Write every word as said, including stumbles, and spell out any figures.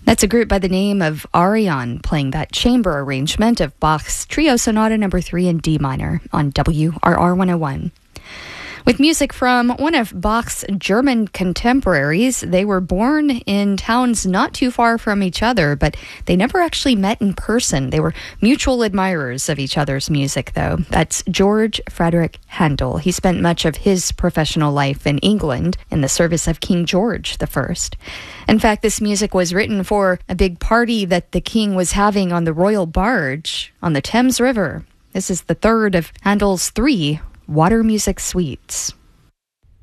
That's a group by the name of Arion playing that chamber arrangement of Bach's Trio Sonata number three in D minor on W R R one oh one. With music from one of Bach's German contemporaries, they were born in towns not too far from each other, but they never actually met in person. They were mutual admirers of each other's music, though. That's George Frederick Handel. He spent much of his professional life in England in the service of King George the First. In fact, this music was written for a big party that the king was having on the royal barge on the Thames River. This is the third of Handel's three water music suites.